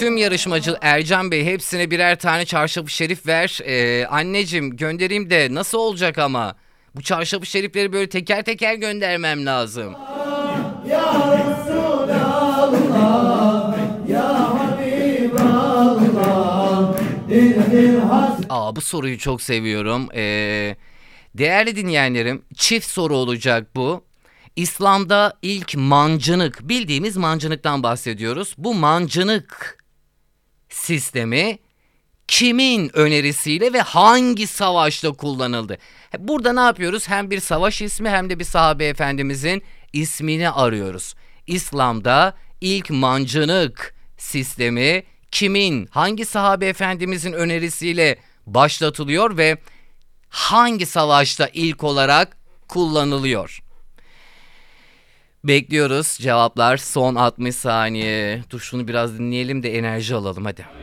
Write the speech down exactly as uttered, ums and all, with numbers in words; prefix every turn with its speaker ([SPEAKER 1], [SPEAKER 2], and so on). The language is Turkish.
[SPEAKER 1] tüm yarışmacı Ercan Bey hepsine birer tane çarşafı şerif ver. Ee, anneciğim göndereyim de nasıl olacak ama? Bu çarşafı şerifleri böyle teker teker göndermem lazım.
[SPEAKER 2] Ya Resulallah, ya Habiballah, dindir has...
[SPEAKER 1] Aa, bu soruyu çok seviyorum. Ee, değerli dinleyenlerim, çift soru olacak bu. İslam'da ilk mancınık, bildiğimiz mancınıktan bahsediyoruz. Bu mancınık sistemi kimin önerisiyle ve hangi savaşta kullanıldı? Burada ne yapıyoruz? Hem bir savaş ismi hem de bir sahabe efendimizin ismini arıyoruz. İslam'da ilk mancınık sistemi kimin, hangi sahabe efendimizin önerisiyle başlatılıyor ve hangi savaşta ilk olarak kullanılıyor? Bekliyoruz cevaplar, son altmış saniye. Dur şunu biraz dinleyelim de enerji alalım hadi.